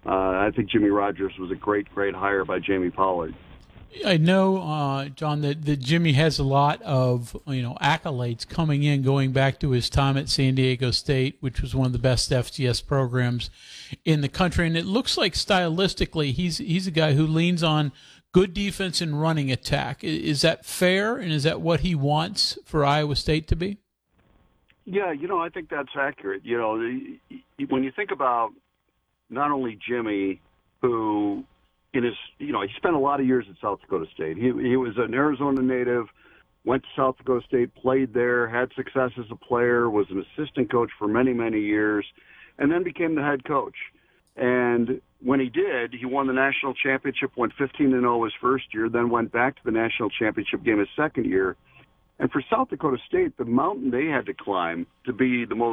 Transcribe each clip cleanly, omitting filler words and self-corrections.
I think Jimmy Rogers was a great hire by Jamie Pollard. I know, John, that Jimmy has a lot of accolades coming in, going back to his time at San Diego State, which was one of the best FCS programs in the country. And it looks like stylistically, he's a guy who leans on good defense and running attack. Is that fair, and is that what he wants for Iowa State to be? Yeah, I think that's accurate. When you think about not only Jimmy, who he spent a lot of years at South Dakota State. He was an Arizona native, went to South Dakota State, played there, had success as a player, was an assistant coach for many, many years, and then became the head coach. And when he did, he won the national championship, went 15-0 his first year, then went back to the national championship game his second year. And for South Dakota State, the mountain they had to climb to be the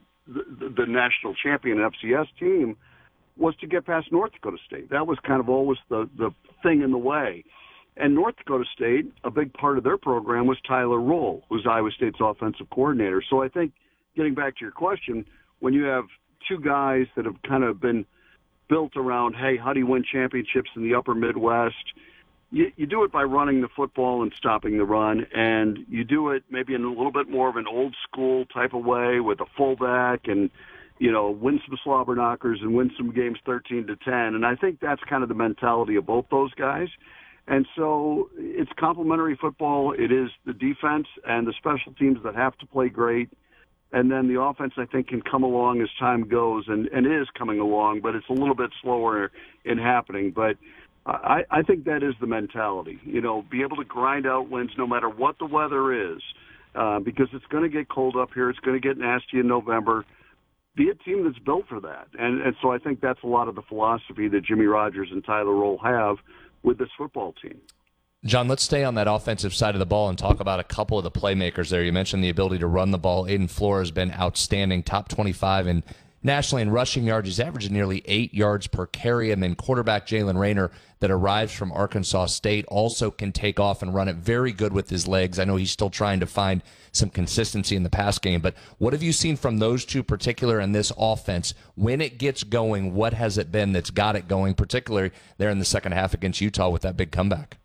national champion FCS team was to get past North Dakota State. That was kind of always the thing in the way. And North Dakota State, a big part of their program was Tyler Roll, who's Iowa State's offensive coordinator. So I think, getting back to your question, when you have two guys that have kind of been built around, hey, how do you win championships in the upper Midwest? You do it by running the football and stopping the run, and you do it maybe in a little bit more of an old school type of way with a fullback and, win some slobber knockers and win some games 13-10. And I think that's kind of the mentality of both those guys. And so it's complementary football. It is the defense and the special teams that have to play great. And then the offense, I think, can come along as time goes, and is coming along, but it's a little bit slower in happening. But I think that is the mentality, be able to grind out wins no matter what the weather is, because it's going to get cold up here. It's going to get nasty in November. Be a team that's built for that. And so I think that's a lot of the philosophy that Jimmy Rogers and Tyler Roll have with this football team. John, let's stay on that offensive side of the ball and talk about a couple of the playmakers there. You mentioned the ability to run the ball. Aiden Flores has been outstanding, top 25 and nationally in rushing yards. He's averaging nearly 8 yards per carry. And then quarterback Jalen Rayner that arrives from Arkansas State also can take off and run it very good with his legs. I know he's still trying to find some consistency in the pass game, but what have you seen from those two particular in this offense? When it gets going, what has it been that's got it going, particularly there in the second half against Utah with that big comeback?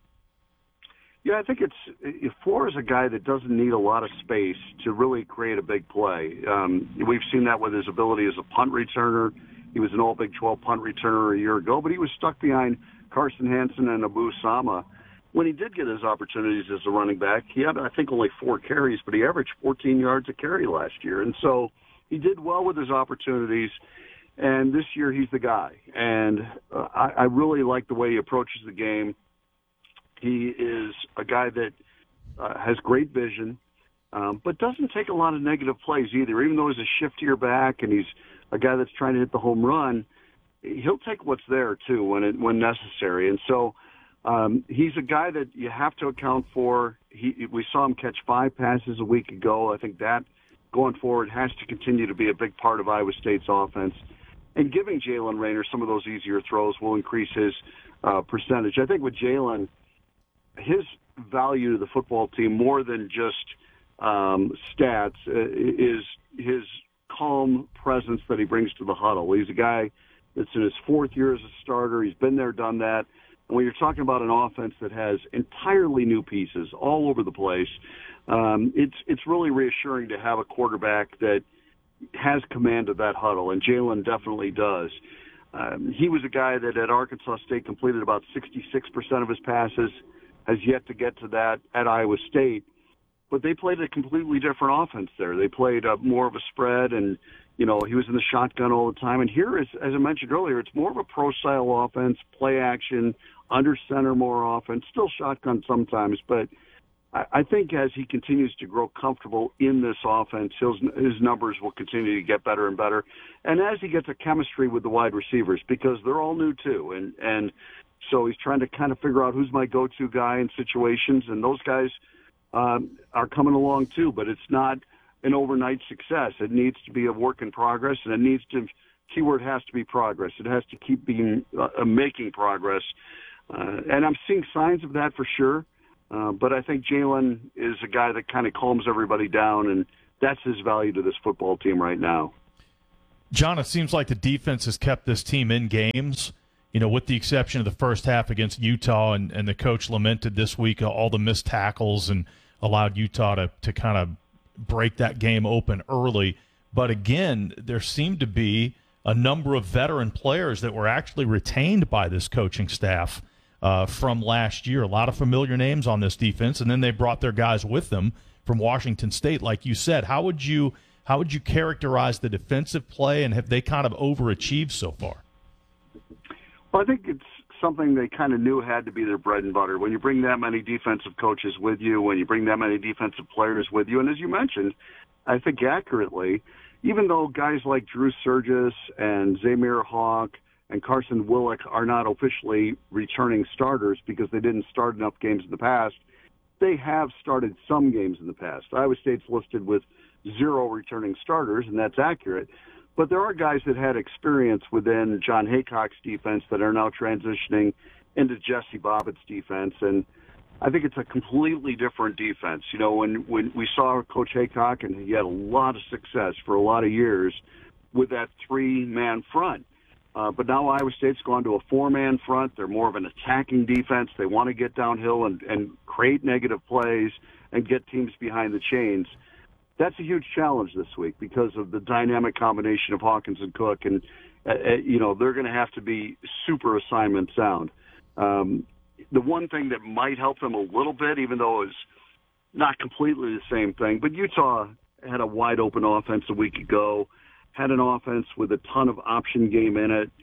Yeah, I think Flores is a guy that doesn't need a lot of space to really create a big play. We've seen that with his ability as a punt returner. He was an all Big 12 punt returner a year ago, but he was stuck behind Carson Hansen and Abu Sama. When he did get his opportunities as a running back, he had, I think, only 4 carries, but he averaged 14 yards a carry last year. And so he did well with his opportunities, and this year he's the guy. And I really like the way he approaches the game. He is a guy that has great vision, but doesn't take a lot of negative plays either. Even though he's a shiftier back and he's a guy that's trying to hit the home run, he'll take what's there too when necessary. And so he's a guy that you have to account for. We saw him catch 5 passes a week ago. I think that going forward has to continue to be a big part of Iowa State's offense. And giving Jalen Rayner some of those easier throws will increase his percentage. I think with Jalen, his value to the football team, more than just stats, is his calm presence that he brings to the huddle. He's a guy that's in his 4th year as a starter. He's been there, done that. And when you're talking about an offense that has entirely new pieces all over the place, it's really reassuring to have a quarterback that has command of that huddle, and Jalen definitely does. He was a guy that at Arkansas State completed about 66% of his passes, has yet to get to that at Iowa State. But they played a completely different offense there. They played more of a spread, and, he was in the shotgun all the time. And here, as I mentioned earlier, it's more of a pro-style offense, play action, under center more often, still shotgun sometimes. But I think as he continues to grow comfortable in this offense, his numbers will continue to get better and better. And as he gets a chemistry with the wide receivers, because they're all new too, and so he's trying to kind of figure out who's my go-to guy in situations, and those guys are coming along too. But it's not an overnight success. It needs to be a work in progress, and it needs to. Keyword has to be progress. It has to keep being making progress, and I'm seeing signs of that for sure. But I think Jalen is a guy that kind of calms everybody down, and that's his value to this football team right now. John, it seems like the defense has kept this team in games, with the exception of the first half against Utah, and the coach lamented this week all the missed tackles and allowed Utah to kind of break that game open early. But again, there seemed to be a number of veteran players that were actually retained by this coaching staff from last year. A lot of familiar names on this defense, and then they brought their guys with them from Washington State. Like you said, how would you characterize the defensive play, and have they kind of overachieved so far? Well, I think it's something they kind of knew had to be their bread and butter. When you bring that many defensive coaches with you, when you bring that many defensive players with you, and as you mentioned, I think accurately, even though guys like Drew Sturgis and Zamir Hawk and Carson Willick are not officially returning starters because they didn't start enough games in the past, they have started some games in the past. Iowa State's listed with 0 returning starters, and that's accurate. But there are guys that had experience within John Haycock's defense that are now transitioning into Jesse Bobbitt's defense, and I think it's a completely different defense. When we saw Coach Haycock, and he had a lot of success for a lot of years with that 3-man front. But now Iowa State's gone to a 4-man front. They're more of an attacking defense. They want to get downhill and create negative plays and get teams behind the chains. That's a huge challenge this week because of the dynamic combination of Hawkins and Cook, and they're going to have to be super assignment sound. The one thing that might help them a little bit, even though it's not completely the same thing, but Utah had a wide open offense a week ago, had an offense with a ton of option game in it.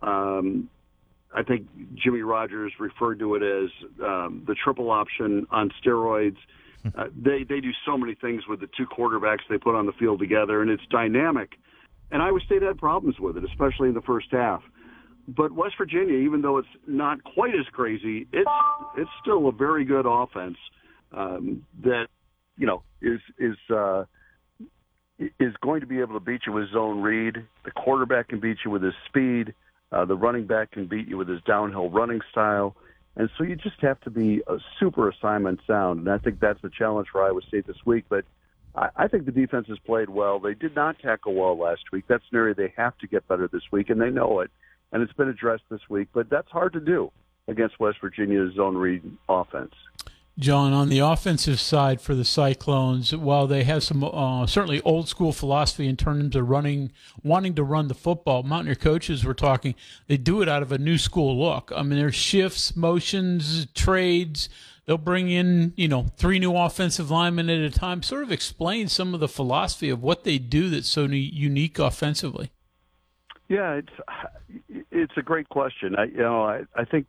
I think Jimmy Rogers referred to it as the triple option on steroids. They do so many things with the 2 quarterbacks they put on the field together, and it's dynamic. And Iowa State had problems with it, especially in the first half. But West Virginia, even though it's not quite as crazy, it's still a very good offense that is going to be able to beat you with zone read. The quarterback can beat you with his speed. The running back can beat you with his downhill running style. And so you just have to be a super assignment sound, and I think that's the challenge for Iowa State this week. But I think the defense has played well. They did not tackle well last week. That's an area they have to get better this week, and they know it. And it's been addressed this week, but that's hard to do against West Virginia's zone read offense. John, on the offensive side for the Cyclones, while they have some certainly old school philosophy in terms of wanting to run the football, Mountaineer coaches were talking, they do it out of a new school look. I mean, there's shifts, motions, trades. They'll bring in, 3 new offensive linemen at a time. Sort of explain some of the philosophy of what they do that's so unique offensively. Yeah, it's a great question. I think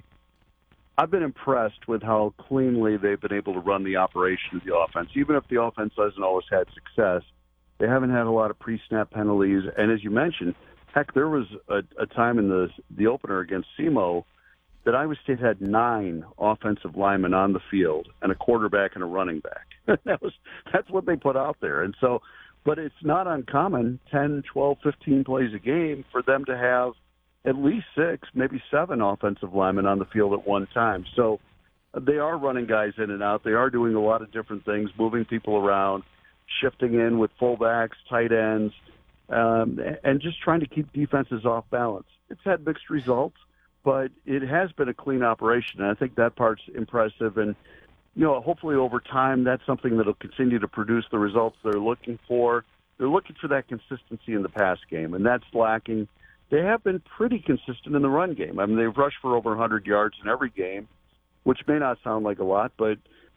I've been impressed with how cleanly they've been able to run the operation of the offense. Even if the offense hasn't always had success, they haven't had a lot of pre-snap penalties. And as you mentioned, heck, there was a time in the opener against SEMO that Iowa State had 9 offensive linemen on the field and a quarterback and a running back. That's what they put out there. And so, but it's not uncommon, 10, 12, 15 plays a game, for them to have at least 6, maybe 7 offensive linemen on the field at one time. So they are running guys in and out. They are doing a lot of different things, moving people around, shifting in with fullbacks, tight ends, and just trying to keep defenses off balance. It's had mixed results, but it has been a clean operation, and I think that part's impressive. And, hopefully over time that's something that will continue to produce the results they're looking for. They're looking for that consistency in the pass game, and that's lacking. They have been pretty consistent in the run game. I mean, they've rushed for over 100 yards in every game, which may not sound like a lot, but,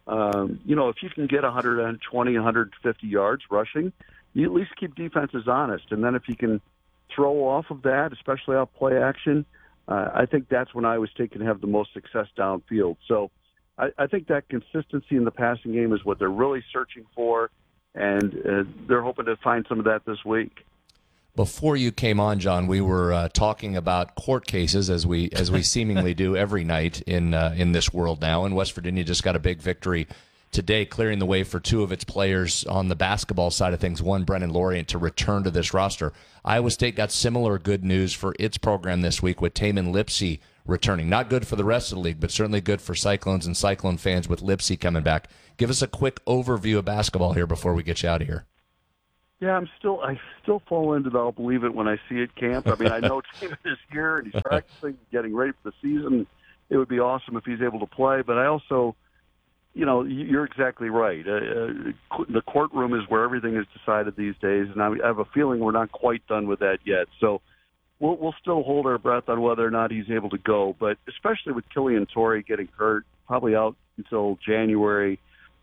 if you can get 120, 150 yards rushing, you at least keep defenses honest. And then if you can throw off of that, especially off play action, I think that's when Iowa State can have the most success downfield. So I think that consistency in the passing game is what they're really searching for, and they're hoping to find some of that this week. Before you came on, John, we were talking about court cases, as we seemingly do every night in this world now. And West Virginia just got a big victory today, clearing the way for 2 of its players on the basketball side of things. One, Brennan Lorient, to return to this roster. Iowa State got similar good news for its program this week with Tamin Lipsey returning. Not good for the rest of the league, but certainly good for Cyclones and Cyclone fans with Lipsey coming back. Give us a quick overview of basketball here before we get you out of here. Yeah, I still fall into the I'll believe it when I see it camp. I mean, I know Taman is here and he's practicing, getting ready for the season. It would be awesome if he's able to play, but I also, you're exactly right. The courtroom is where everything is decided these days, and I have a feeling we're not quite done with that yet. So we'll still hold our breath on whether or not he's able to go, but especially with Killian Torrey getting hurt, probably out until January,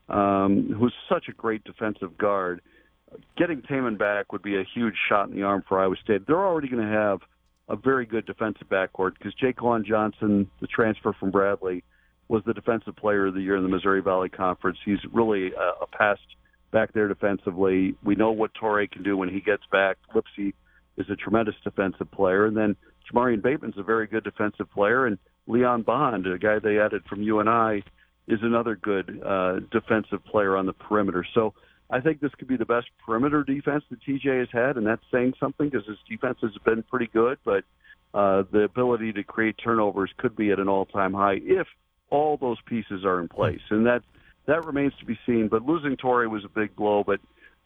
who's such a great defensive guard, getting Taman back would be a huge shot in the arm for Iowa State. They're already going to have a very good defensive backcourt because Jaquan Johnson, the transfer from Bradley, was the defensive player of the year in the Missouri Valley Conference. He's really a pest back there defensively. We know what Torrey can do when he gets back. Lipsy is a tremendous defensive player. And then Jamarian Bateman's a very good defensive player. And Leon Bond, a guy they added from UNI, is another good defensive player on the perimeter. So I think this could be the best perimeter defense that TJ has had, and that's saying something because his defense has been pretty good, but the ability to create turnovers could be at an all-time high if all those pieces are in place. And that remains to be seen. But losing Torrey was a big blow, but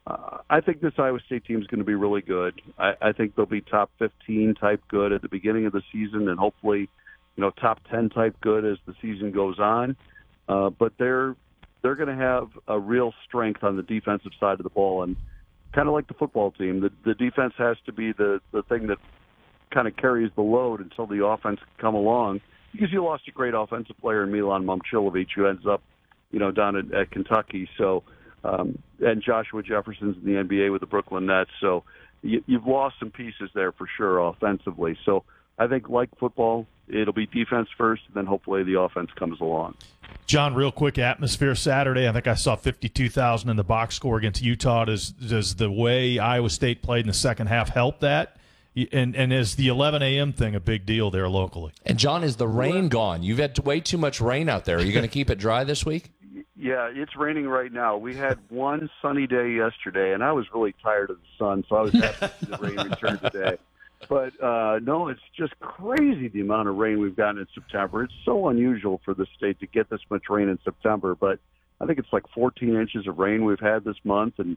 I think this Iowa State team is going to be really good. I think they'll be top 15 type good at the beginning of the season and hopefully, top 10 type good as the season goes on. But they're going to have a real strength on the defensive side of the ball, and kind of like the football team, the defense has to be the thing that kind of carries the load until the offense can come along, because you lost a great offensive player in Milan Momcilovic, who ends up, down at Kentucky. So, and Joshua Jefferson's in the NBA with the Brooklyn Nets. So you've lost some pieces there for sure offensively. So I think, like football, it'll be defense first, and then hopefully the offense comes along. John, real quick, atmosphere Saturday. I think I saw 52,000 in the box score against Utah. Does the way Iowa State played in the second half help that? And is the 11 a.m. thing a big deal there locally? And, John, is the rain gone? You've had way too much rain out there. Are you going to keep it dry this week? Yeah, it's raining right now. We had one sunny day yesterday, and I was really tired of the sun, so I was happy to see the rain return today. But, no, it's just crazy the amount of rain we've gotten in September. It's so unusual for the state to get this much rain in September, but I think it's like 14 inches of rain we've had this month. And,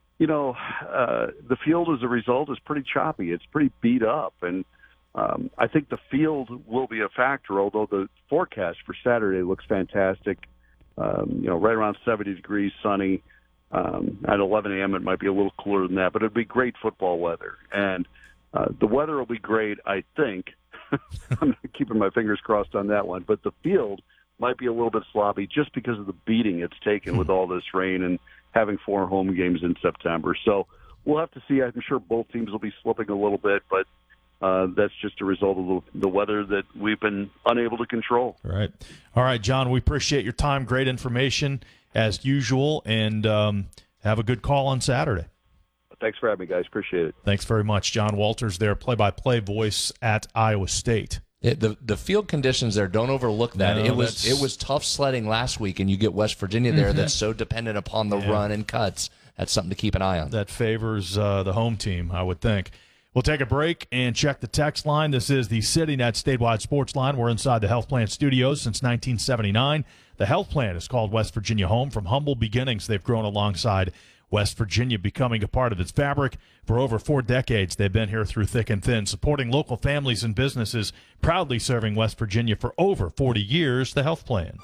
the field as a result is pretty choppy. It's pretty beat up. And I think the field will be a factor, although the forecast for Saturday looks fantastic. Right around 70 degrees, sunny. At 11 a.m. it might be a little cooler than that, but it'd be great football weather. And the weather will be great, I think. I'm keeping my fingers crossed on that one. But the field might be a little bit sloppy just because of the beating it's taken with all this rain and having 4 home games in September. So we'll have to see. I'm sure both teams will be slipping a little bit, but that's just a result of the weather that we've been unable to control. Right. All right, John, we appreciate your time. Great information as usual, and have a good call on Saturday. Thanks for having me, guys. Appreciate it. Thanks very much. John Walters there, play-by-play voice at Iowa State. The field conditions there, don't overlook that. No, it was tough sledding last week, and you get West Virginia there that's so dependent upon the run and cuts. That's something to keep an eye on. That favors the home team, I would think. We'll take a break and check the text line. This is the CityNet Statewide Sports Line. We're inside the Health Plan Studios since 1979. The Health Plan is called West Virginia home. From humble beginnings, they've grown alongside West Virginia, becoming a part of its fabric. For over 4 decades, they've been here through thick and thin, supporting local families and businesses, proudly serving West Virginia for over 40 years. The Health Plan.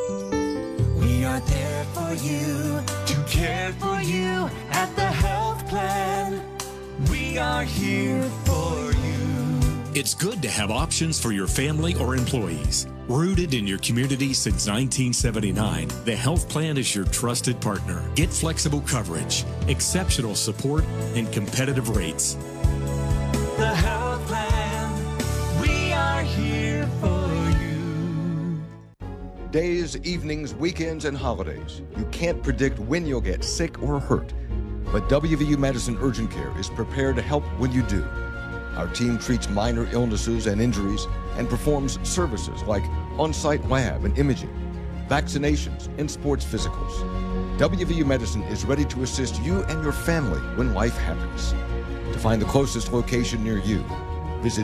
We are there for you, to care for you at the Health Plan. We are here for you. It's good to have options for your family or employees. Rooted in your community since 1979, the Health Plan is your trusted partner. Get flexible coverage, exceptional support, and competitive rates. The Health Plan, we are here for you. Days, evenings, weekends, and holidays. You can't predict when you'll get sick or hurt. But WVU Medicine Urgent Care is prepared to help when you do. Our team treats minor illnesses and injuries and performs services like on-site lab and imaging, vaccinations, and sports physicals. WVU Medicine is ready to assist you and your family when life happens. To find the closest location near you, visit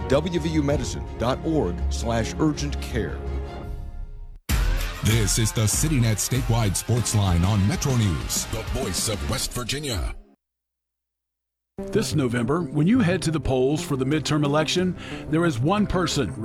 wvumedicine.org/urgent care. This is the CityNet Statewide Sports Line on Metro News, the voice of West Virginia. This November, when you head to the polls for the midterm election, there is one person